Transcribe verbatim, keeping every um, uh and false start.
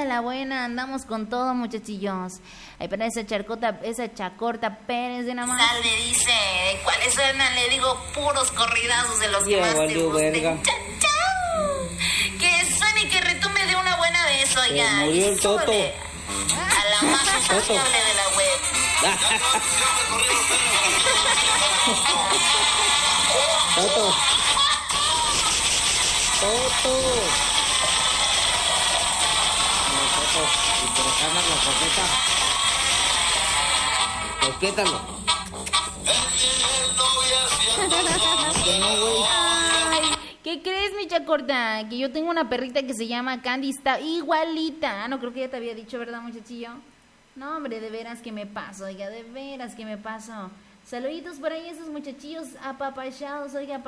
la buena, andamos con todo, muchachillos. Ay, para esa charcota, esa chacorta Pérez de nada más. Le dice, ¿cuáles suenan? Le digo, puros corridazos de los que Ya más te valió gusten. verga. ¡Chao, chao! Que suene y que retumbe de una buena vez, oiga. Se murió el Y Toto. súbele a la más insaciable de la web. Toto. Toto. No, Toto. Y por acá anda la coqueta. Coquétalo. Que no, güey. Ay, ¿qué crees, mi chacorta? Que yo tengo una perrita que se llama Candy, está igualita. Ah, no creo que ya te había dicho, ¿verdad, muchachillo? No, hombre, de veras que me paso, oiga, de veras que me paso. Saluditos por ahí a esos muchachillos apapachados, oiga,